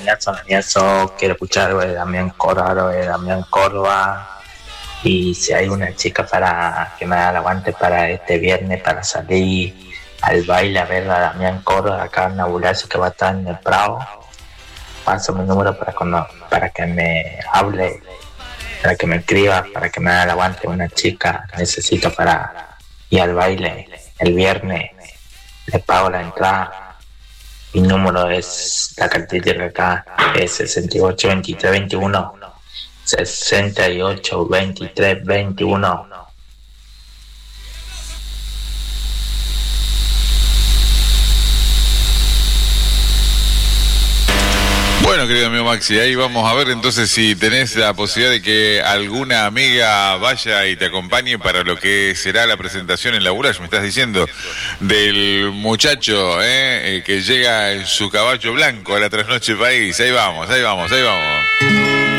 Añazo, quiero escuchar algo de Damián Córdoba, y si hay una chica para que me haga el aguante para este viernes, para salir al baile a ver a Damián Córdoba acá en Nabulazo, que va a estar en el Prado, paso mi número para que me hable, para que me escriba, para que me haga el aguante una chica. Necesito para ir al baile el viernes, le pago la entrada. Mi número es la cartilla acá, es 68 23 21 68 23 21. Bueno, querido amigo Maxi, ahí vamos a ver entonces si tenés la posibilidad de que alguna amiga vaya y te acompañe para lo que será la presentación en la Bulash, me estás diciendo, del muchacho que llega en su caballo blanco a la Trasnoche País. Ahí vamos.